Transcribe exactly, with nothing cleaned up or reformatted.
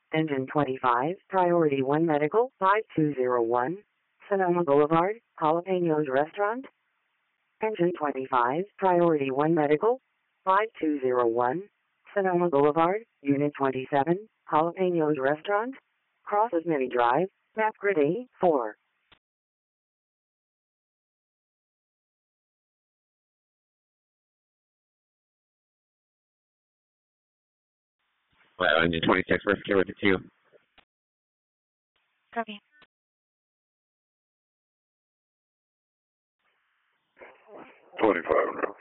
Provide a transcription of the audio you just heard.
Engine twenty-five, Priority one Medical, five two zero one, Sonoma Boulevard, Jalapenos Restaurant. Engine twenty-five, Priority one Medical, five two zero one, Sonoma Boulevard, Unit twenty-seven, Jalapenos Restaurant, Crosses Mini Drive, Map Grid A four. Well, engine twenty-six, we're secure with the two. Copy. twenty-five, now.